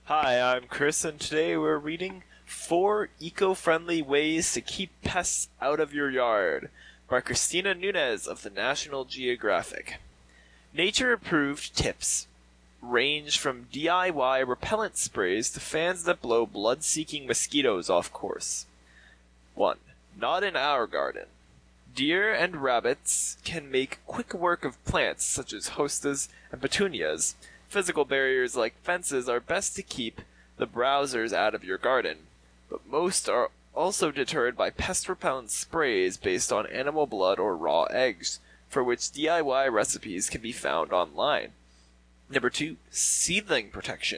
Hi, I'm Chris, and today we're reading 4 Eco-Friendly Ways to Keep Pests Out of Your Yard by Christina Nunez of the National Geographic. Nature-approved tips range from DIY repellent sprays to fans that blow blood-seeking mosquitoes off course. 1. Not in our garden. Deer and rabbits can make quick work of plants such as hostas and petunias. Physical barriers like fences are best to keep the browsers out of your garden, but most are also deterred by pest repellent sprays based on animal blood or raw eggs, for which DIY recipes can be found online. Number 2. Seedling protection.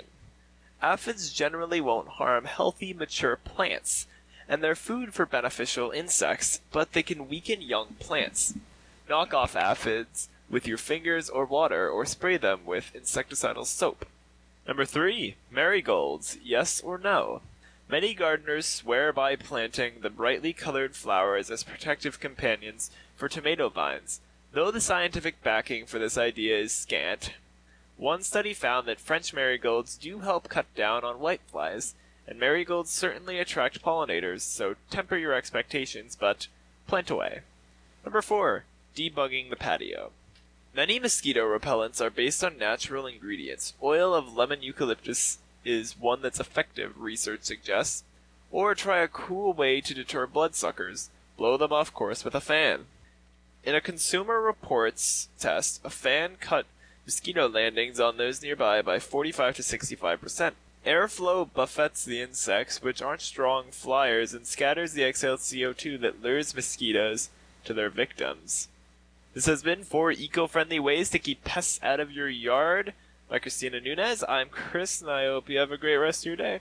Aphids generally won't harm healthy, mature plants, and they're food for beneficial insects, but they can weaken young plants. Knock off aphids with your fingers or water, or spray them with insecticidal soap. Number 3. Marigolds, yes or no? Many gardeners swear by planting the brightly colored flowers as protective companions for tomato vines, though the scientific backing for this idea is scant. One study found that French marigolds do help cut down on whiteflies, and marigolds certainly attract pollinators, so temper your expectations, but plant away. Number 4. Debugging the patio. Many mosquito repellents are based on natural ingredients. Oil of lemon eucalyptus is one that's effective, research suggests. Or try a cool way to deter bloodsuckers. Blow them off course with a fan. In a Consumer Reports test, a fan cut mosquito landings on those nearby by 45 to 65%. Airflow buffets the insects, which aren't strong flyers, and scatters the exhaled CO2 that lures mosquitoes to their victims. This has been 4 Eco-Friendly Ways to Keep Pests Out of Your Yard by Christina Nunez. I'm Chris, and I hope you have a great rest of your day.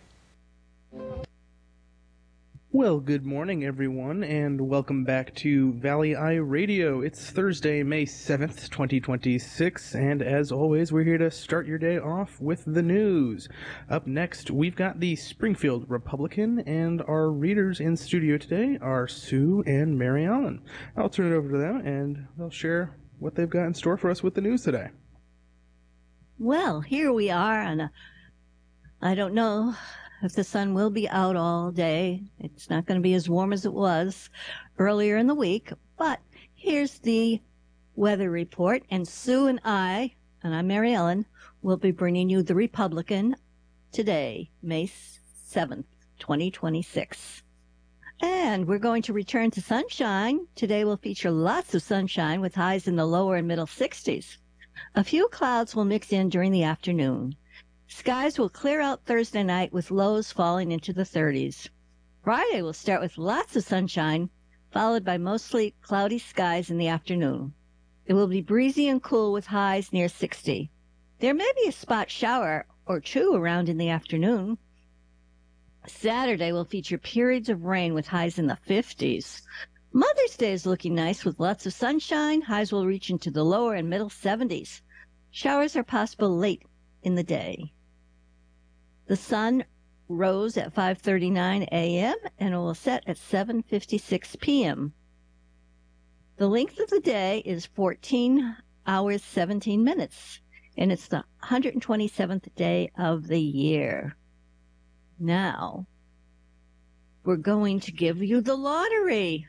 Well, good morning, everyone, and welcome back to Valley Eye Radio. It's Thursday, May 7th, 2026, and as always, we're here to start your day off with the news. Up next, we've got the Springfield Republican, and our readers in studio today are Sue and Mary Ellen. I'll turn it over to them, and they'll share what they've got in store for us with the news today. Well, here we are, and I don't know if the sun will be out all day. It's not going to be as warm as it was earlier in the week, but here's the weather report, and Sue and I'm Mary Ellen, will be bringing you the Republican today, May 7th, 2026. And we're going to return to sunshine. Today will feature lots of sunshine with highs in the lower and middle 60s. A few clouds will mix in during the afternoon. Skies will clear out Thursday night with lows falling into the 30s. Friday will start with lots of sunshine, followed by mostly cloudy skies in the afternoon. It will be breezy and cool with highs near 60. There may be a spot shower or two around in the afternoon. Saturday will feature periods of rain with highs in the 50s. Mother's Day is looking nice with lots of sunshine. Highs will reach into the lower and middle 70s. Showers are possible late in the day. The sun rose at 5:39 a.m. and it will set at 7:56 p.m. The length of the day is 14 hours 17 minutes, and it's the 127th day of the year. Now, we're going to give you the lottery.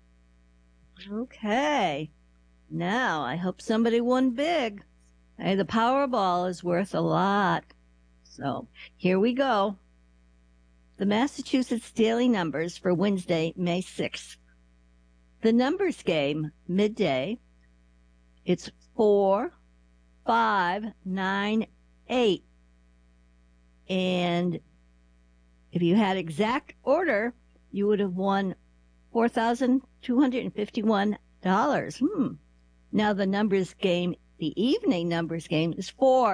Okay. Now, I hope somebody won big. Hey, the Powerball is worth a lot. So, here we go. The Massachusetts Daily Numbers for Wednesday, May 6th. The numbers game, midday, it's 4, 5, 9, 8. And if you had exact order, you would have won $4,251. Now the numbers game, the evening numbers game, is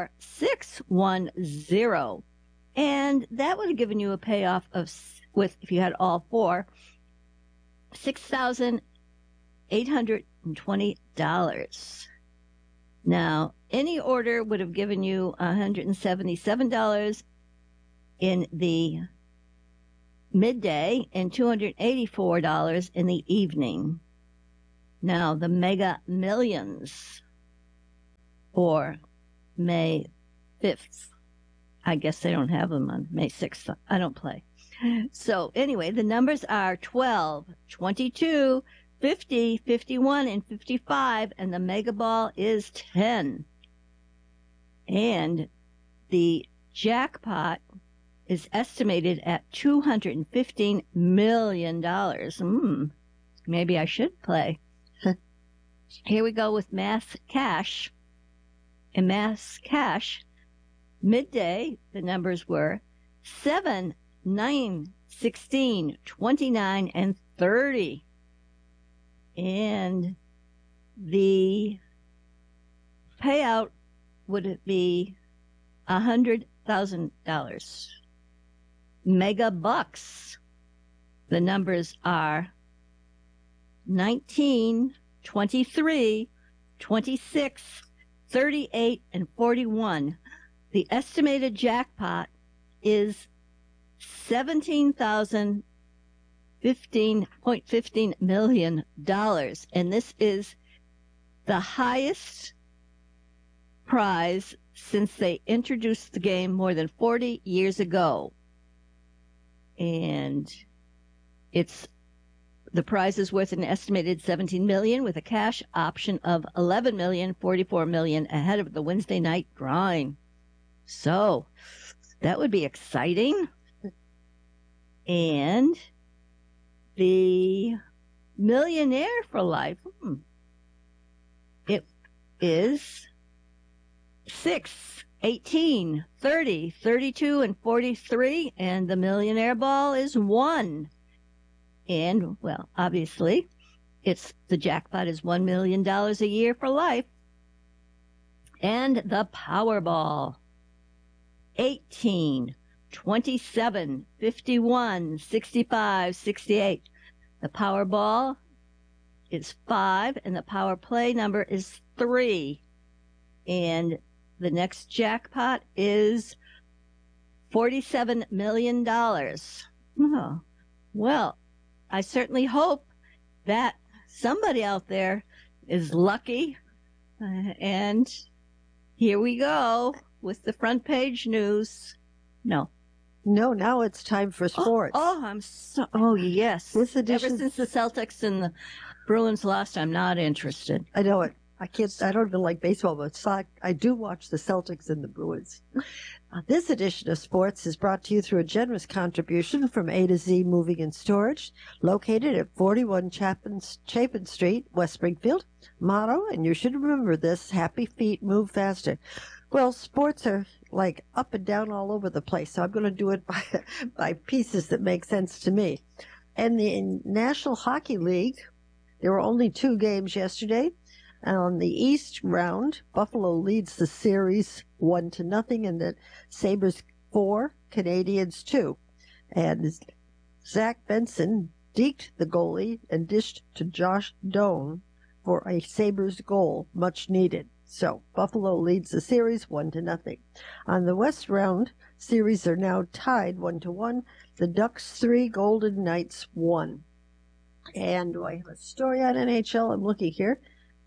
4610, and that would have given you a payoff of, if you had all four, $6,820. Now any order would have given you $177 in the midday and $284 in the evening. Now the Mega Millions for May 5th. I guess they don't have them on May 6th. I don't play. So anyway, the numbers are 12, 22, 50, 51, and 55, and the mega ball is 10. And the jackpot is estimated at $215 million. Maybe I should play. Here we go with Mass Cash. In Mass Cash, midday, the numbers were 7, 9, 16, 29, and 30. And the payout would be $100,000. Mega Bucks. The numbers are 19, 23, 26, 38, and 41. The estimated jackpot is $17,015.15 million. And this is the highest prize since they introduced the game more than 40 years ago. And the prize is worth an estimated $17 million with a cash option of $11 million, $44 million ahead of the Wednesday night drawing. So that would be exciting. And the Millionaire for Life, it is 6, 18, 30, 32, and 43, and the Millionaire Ball is 1. And, well, obviously, the jackpot is $1 million a year for life. And the Powerball, 18, 27, 51, 65, 68. The Powerball is 5, and the Power Play number is 3. And the next jackpot is $47 million. Oh, well, I certainly hope that somebody out there is lucky. And here we go with the front page news. No, now it's time for sports. Oh, yes. This edition, ever since the Celtics and the Bruins lost, I'm not interested. I know it. I don't even like baseball, but I do watch the Celtics and the Bruins. This edition of sports is brought to you through a generous contribution from A to Z Moving and Storage, located at 41 Chapin Street, West Springfield. Motto, and you should remember this, happy feet move faster. Well, sports are like up and down all over the place, so I'm going to do it by pieces that make sense to me. And the National Hockey League, there were only 2 games yesterday. And on the East round, Buffalo leads the series 1-0, and the Sabres 4, Canadians 2. And Zach Benson deked the goalie and dished to Josh Doan for a Sabres goal, much needed. So Buffalo leads the series 1-0. On the West round, series are now tied 1-1. The Ducks 3, Golden Knights 1. And do I have a story on NHL? I'm looking here.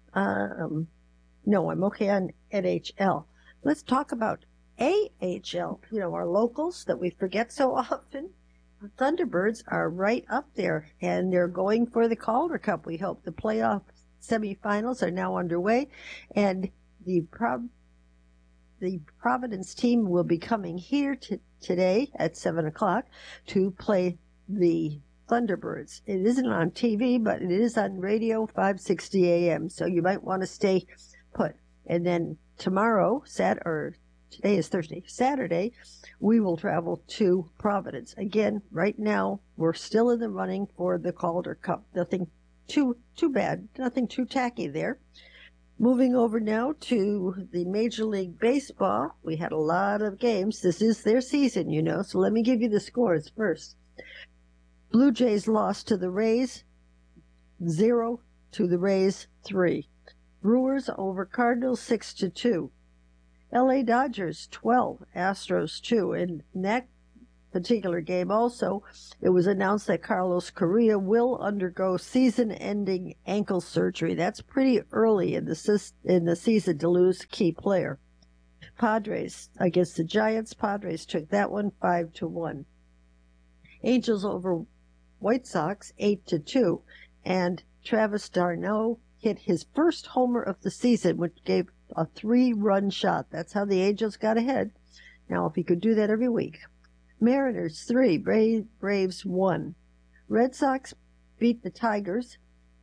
No, I'm okay on NHL. Let's talk about AHL, our locals that we forget so often. The Thunderbirds are right up there, and they're going for the Calder Cup, we hope. The playoff semifinals are now underway, and the Providence team will be coming here today at 7 o'clock to play the Thunderbirds. It isn't on TV, but it is on radio 560 AM, so you might want to stay put. And then tomorrow, today is Thursday, Saturday, we will travel to Providence. Again, right now, we're still in the running for the Calder Cup. Nothing too bad, nothing too tacky there. Moving over now to the Major League Baseball, we had a lot of games. This is their season, so let me give you the scores first. Blue Jays lost to the Rays, 0 to the Rays, 3. Brewers over Cardinals, 6-2. LA Dodgers, 12, Astros, 2. In that particular game also, it was announced that Carlos Correa will undergo season-ending ankle surgery. That's pretty early in the season to lose a key player. Padres against the Giants. Padres took that one 5-1. Angels over White Sox 8-2. And Travis d'Arnaud hit his first homer of the season, which gave a 3-run shot. That's how the Angels got ahead. Now, if he could do that every week. Mariners 3, Braves 1. Red Sox beat the Tigers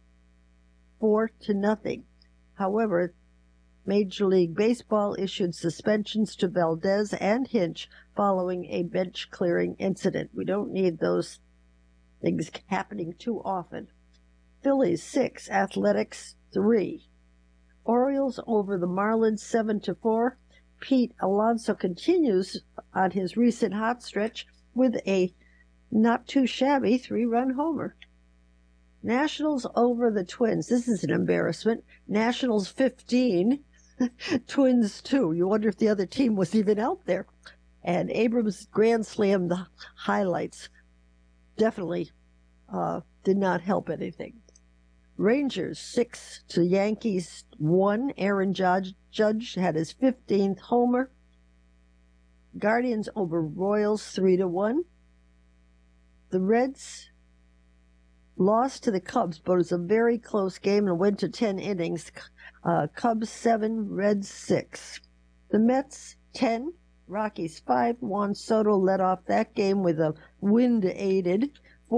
4-0. However, Major League Baseball issued suspensions to Valdez and Hinch following a bench-clearing incident. We don't need those things happening too often. Phillies 6, Athletics 3. Orioles over the Marlins 7-4. Pete Alonso continues on his recent hot stretch with a not-too-shabby 3-run homer. Nationals over the Twins. This is an embarrassment. Nationals 15, Twins 2. You wonder if the other team was even out there. And Abrams grand slam, the highlights, definitely did not help anything. Rangers 6 to Yankees 1. Aaron Judge had his 15th homer. Guardians over Royals 3-1. The Reds lost to the Cubs, but it was a very close game and went to 10 innings. Cubs 7, Reds 6. The Mets 10, Rockies 5. Juan Soto led off that game with a wind-aided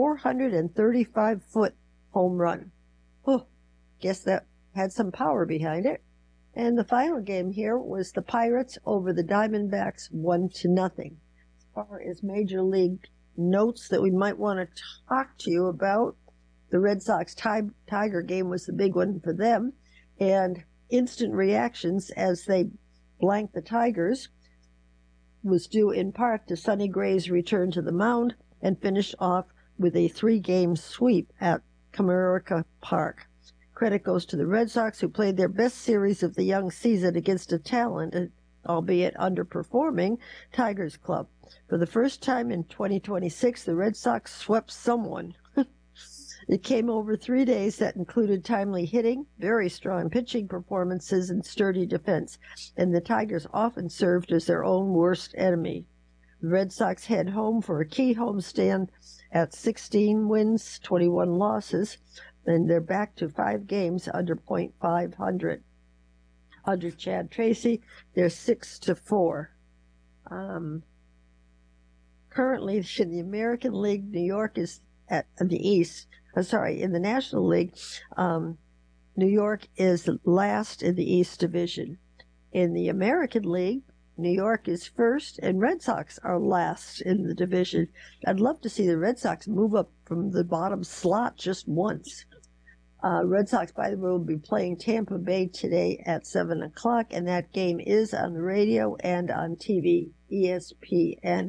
435-foot home run. Oh, guess that had some power behind it. And the final game here was the Pirates over the Diamondbacks 1-0. As far as Major League notes that we might want to talk to you about, the Red Sox Tiger game was the big one for them, and instant reactions as they blanked the Tigers was due in part to Sonny Gray's return to the mound and finished off with a 3-game sweep at Comerica Park. Credit goes to the Red Sox, who played their best series of the young season against a talented, albeit underperforming, Tigers club. For the first time in 2026, the Red Sox swept someone. It came over 3 days that included timely hitting, very strong pitching performances, and sturdy defense, and the Tigers often served as their own worst enemy. The Red Sox head home for a key homestand at 16 wins, 21 losses, and they're back to 5 games under .500. Under Chad Tracy, they're 6-4. Currently, in the American League, New York is at the East. In the National League, New York is last in the East Division. In the American League, New York is first, and Red Sox are last in the division. I'd love to see the Red Sox move up from the bottom slot just once. Red Sox, by the way, will be playing Tampa Bay today at 7 o'clock, and that game is on the radio and on TV, ESPN.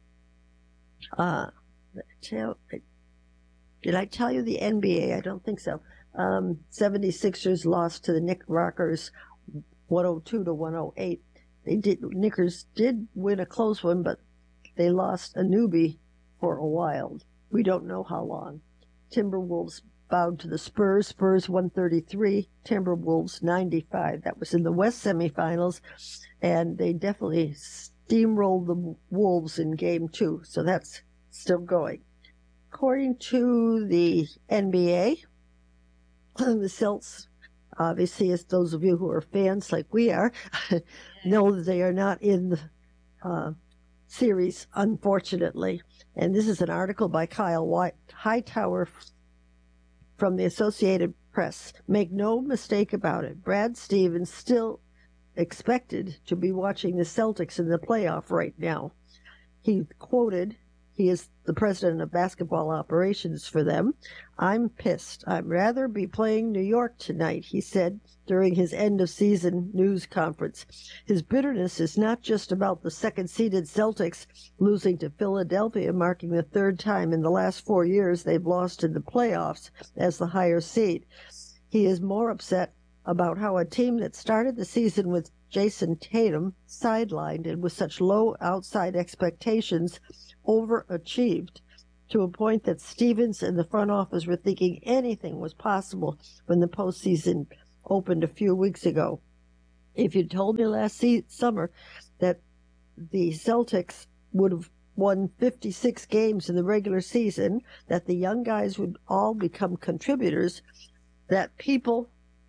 Did I tell you the NBA? I don't think so. 76ers lost to the Knicks 102-108. Knickers did win a close one, but they lost a newbie for a while. We don't know how long. Timberwolves bowed to the Spurs. Spurs 133, Timberwolves 95. That was in the West semifinals, and they definitely steamrolled the Wolves in Game 2, so that's still going. According to the NBA, the Celtics, obviously, as those of you who are fans like we are, know that they are not in the series, unfortunately. And this is an article by Kyle Hightower from the Associated Press. Make no mistake about it, Brad Stevens still expected to be watching the Celtics in the playoff right now. He quoted, he is the president of basketball operations for them. I'm pissed. I'd rather be playing New York tonight, he said during his end-of-season news conference. His bitterness is not just about the second-seeded Celtics losing to Philadelphia, marking the 3rd time in the last 4 years they've lost in the playoffs as the higher seed. He is more upset about how a team that started the season with Jason Tatum sidelined and with such low outside expectations overachieved to a point that Stevens and the front office were thinking anything was possible when the postseason opened a few weeks ago. If you told me last summer that the Celtics would have won 56 games in the regular season, that the young guys would all become contributors, that people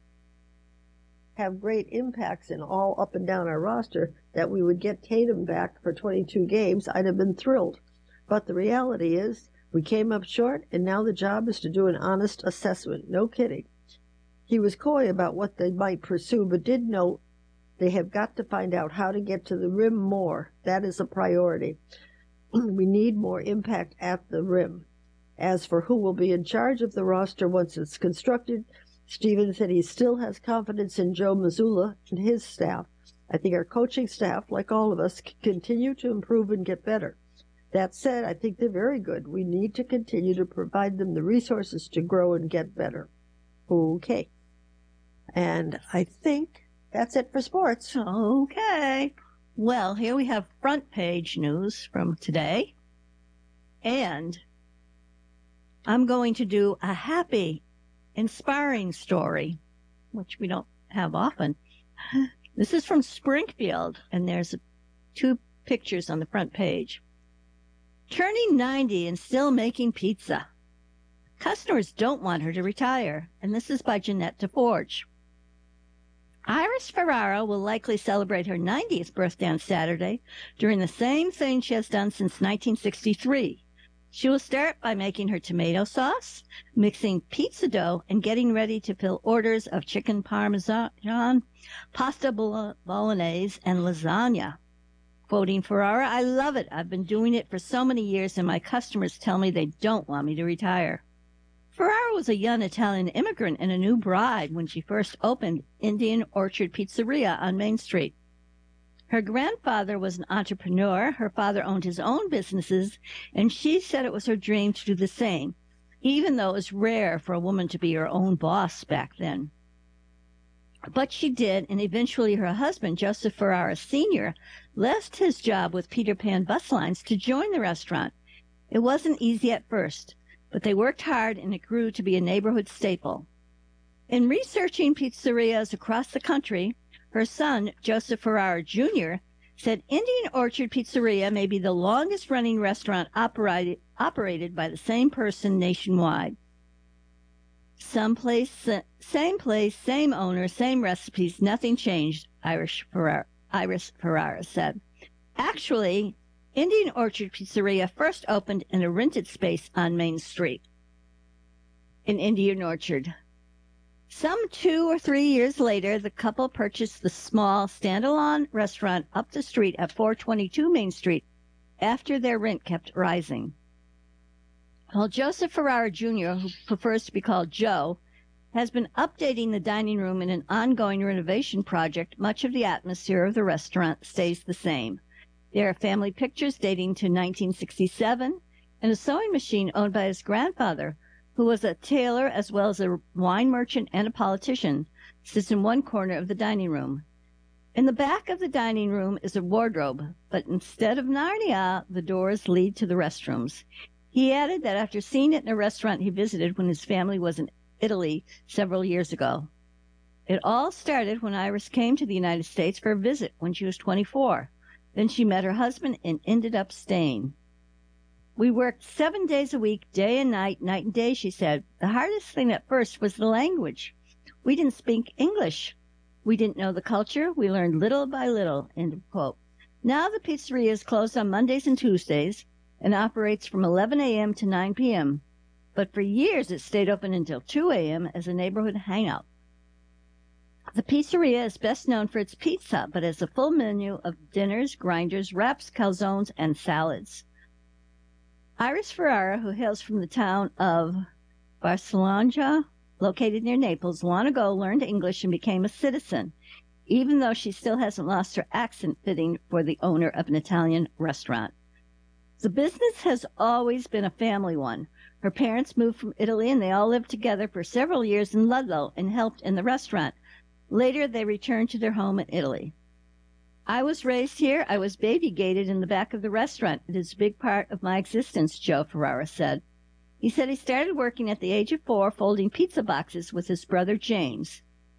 have great impacts in all up and down our roster, that we would get Tatum back for 22 games, I'd have been thrilled. But the reality is we came up short, and now the job is to do an honest assessment. No kidding. He was coy about what they might pursue, but did note they have got to find out how to get to the rim more. That is a priority. We need more impact at the rim. As for who will be in charge of the roster once it's constructed, Stephen said he still has confidence in Joe Mazzulla and his staff. I think our coaching staff, like all of us, can continue to improve and get better. That said, I think they're very good. We need to continue to provide them the resources to grow and get better. Okay. And I think that's it for sports. Okay. Well, here we have front page news from today. And I'm going to do a happy, inspiring story, which we don't have often. This is from Springfield, and there's 2 pictures on the front page. Turning 90 and still making pizza. Customers don't want her to retire, and this is by Jeanette DeForge. Iris Ferrara will likely celebrate her 90th birthday on Saturday, doing the same thing she has done since 1963. She will start by making her tomato sauce, mixing pizza dough, and getting ready to fill orders of chicken parmesan, pasta bolognese, and lasagna. Quoting Ferrara, "I love it. I've been doing it for so many years, and my customers tell me they don't want me to retire." Ferrara was a young Italian immigrant and a new bride when she first opened Indian Orchard Pizzeria on Main Street. Her grandfather was an entrepreneur, her father owned his own businesses, and she said it was her dream to do the same, even though it was rare for a woman to be her own boss back then. But she did, and eventually her husband, Joseph Ferrara Sr., left his job with Peter Pan Bus Lines to join the restaurant. It wasn't easy at first, but they worked hard and it grew to be a neighborhood staple. In researching pizzerias across the country, her son, Joseph Ferrara Jr., said Indian Orchard Pizzeria may be the longest-running restaurant operated by the same person nationwide. Same place, same owner, same recipes, nothing changed, Iris Ferrara said. Actually, Indian Orchard Pizzeria first opened in a rented space on Main Street in Indian Orchard. Some 2 or 3 years later, the couple purchased the small standalone restaurant up the street at 422 Main Street after their rent kept rising. While Joseph Ferrara Jr., who prefers to be called Joe, has been updating the dining room in an ongoing renovation project, much of the atmosphere of the restaurant stays the same. There are family pictures dating to 1967 and a sewing machine owned by his grandfather, who was a tailor as well as a wine merchant and a politician, sits in one corner of the dining room. In the back of the dining room is a wardrobe, but instead of Narnia, the doors lead to the restrooms. He added that after seeing it in a restaurant he visited when his family was in Italy several years ago. It all started when Iris came to the United States for a visit when she was 24. Then she met her husband and ended up staying. We worked 7 days a week, day and night and day, she said. The hardest thing at first was the language. We didn't speak English. We didn't know the culture. We learned little by little, end of quote. Now the pizzeria is closed on Mondays and Tuesdays and operates from 11 a.m. to 9 p.m. But for years it stayed open until 2 a.m. as a neighborhood hangout. The pizzeria is best known for its pizza, but has a full menu of dinners, grinders, wraps, calzones, and salads. Iris Ferrara, who hails from the town of Barcelona, located near Naples, long ago learned English and became a citizen, even though she still hasn't lost her accent fitting for the owner of an Italian restaurant. The business has always been a family one. Her parents moved from Italy and they all lived together for several years in Ludlow and helped in the restaurant. Later, they returned to their home in Italy. I was raised here. I was baby-gated in the back of the restaurant. It is a big part of my existence, Joe Ferrara said. He said he started working at the age of 4, folding pizza boxes with his brother James.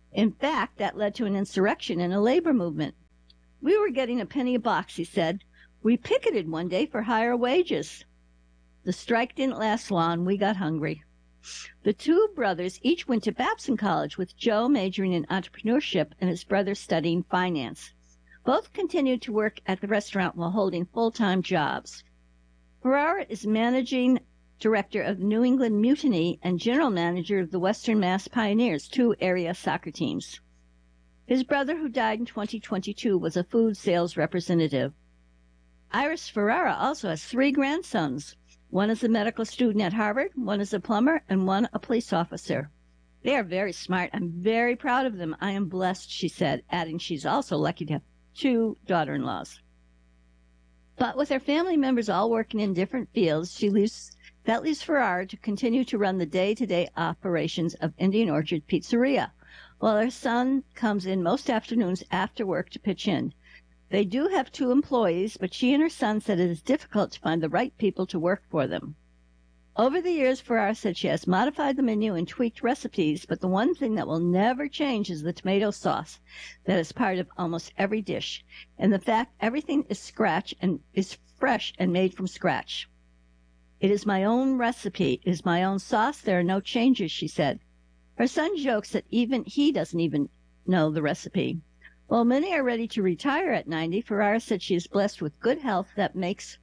In fact, that led to an insurrection and a labor movement. We were getting a penny a box, he said. We picketed one day for higher wages. The strike didn't last long. We got hungry. The two brothers each went to Babson College, with Joe majoring in entrepreneurship and his brother studying finance. Both continued to work at the restaurant while holding full-time jobs. Ferrara is managing director of the New England Mutiny and general manager of the Western Mass Pioneers, two area soccer teams. His brother, who died in 2022, was a food sales representative. Iris Ferrara also has 3 grandsons. One is a medical student at Harvard, one is a plumber, and one a police officer. They are very smart. I'm very proud of them. I am blessed, she said, adding she's also lucky to have 2 daughter-in-laws. But with her family members all working in different fields, that leaves Ferrara to continue to run the day-to-day operations of Indian Orchard Pizzeria, while her son comes in most afternoons after work to pitch in. They do have 2 employees, but she and her son said it is difficult to find the right people to work for them. Over the years, Ferrara said she has modified the menu and tweaked recipes, but the one thing that will never change is the tomato sauce that is part of almost every dish, and the fact everything is fresh and made from scratch. It is my own recipe. It is my own sauce. There are no changes, she said. Her son jokes that even he doesn't even know the recipe. While many are ready to retire at 90, Ferrara said she is blessed with good health that makes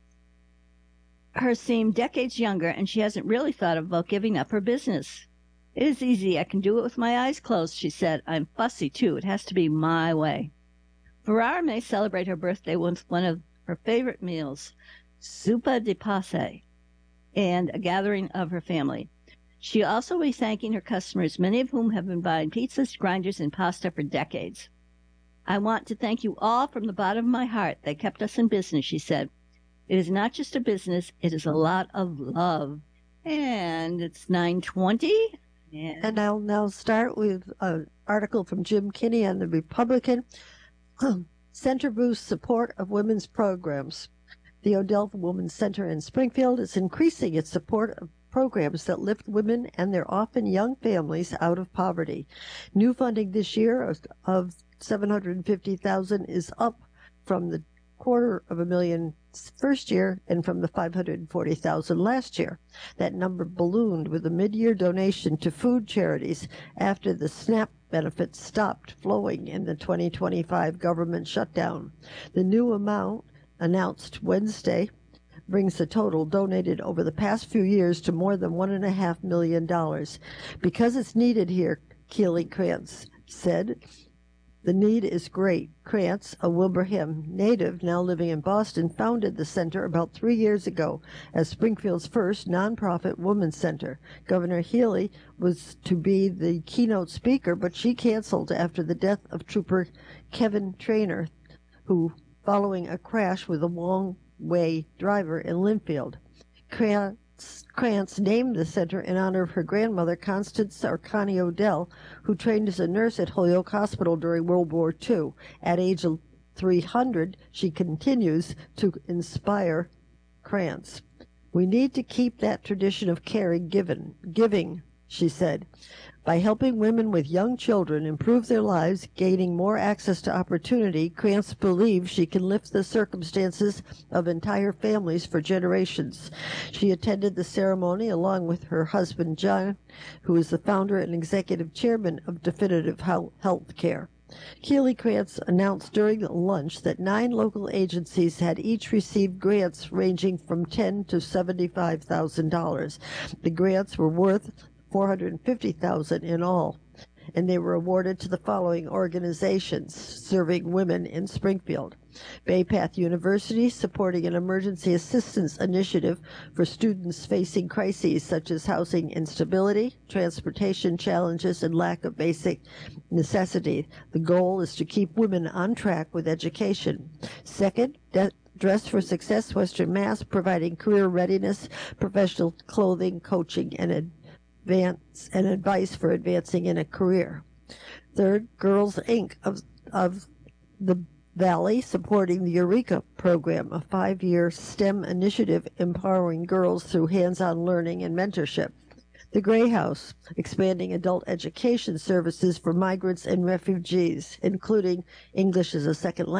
her seem decades younger, and she hasn't really thought about giving up her business. It is easy. I can do it with my eyes closed, she said. I'm fussy, too. It has to be my way. Ferrara may celebrate her birthday with one of her favorite meals, zuppa di passe, and a gathering of her family. She also will be thanking her customers, many of whom have been buying pizzas, grinders, and pasta for decades. I want to thank you all from the bottom of my heart. They kept us in business, she said. It is not just a business, it is a lot of love. And it's 9:20. And I'll now start with an article from Jim Kinney on the Republican. Center boosts support of women's programs. The Odelph Women's Center in Springfield is increasing its support of programs that lift women and their often young families out of poverty. New funding this year of $750,000 is up from the $250,000 first year and from the $540,000 last year. That number ballooned with a mid-year donation to food charities after the SNAP benefits stopped flowing in the 2025 government shutdown. The new amount, announced Wednesday, brings the total donated over the past few years to more than $1.5 million. Because it's needed here, Keely Krantz said. The need is great. Krantz, a Wilbraham native now living in Boston, founded the center about 3 years ago as Springfield's first nonprofit women's center. Governor Healy was to be the keynote speaker, but she canceled after the death of Trooper Kevin Traynor, who, following a crash with a Long-Way driver in Linfield. Krantz named the center in honor of her grandmother, Constance Arcani Odell, who trained as a nurse at Holyoke Hospital during World War II. At age 300, she continues to inspire Krantz. We need to keep that tradition of caring, giving, she said. By helping women with young children improve their lives, gaining more access to opportunity, Krantz believes she can lift the circumstances of entire families for generations. She attended the ceremony along with her husband, John, who is the founder and executive chairman of Definitive Health Care. Keely Krantz announced during lunch that 9 local agencies had each received grants ranging from $10,000 to $75,000. The grants were worth $450,000 in all, and they were awarded to the following organizations serving women in Springfield. Bay Path University, supporting an emergency assistance initiative for students facing crises such as housing instability, transportation challenges, and lack of basic necessity. The goal is to keep women on track with education. Second, Dress for Success Western Mass, providing career readiness, professional clothing, coaching, and advice for advancing in a career. Third, Girls Inc. of the Valley, supporting the Eureka program, a 5-year STEM initiative empowering girls through hands-on learning and mentorship. The Gray House, expanding adult education services for migrants and refugees, including English as a second language.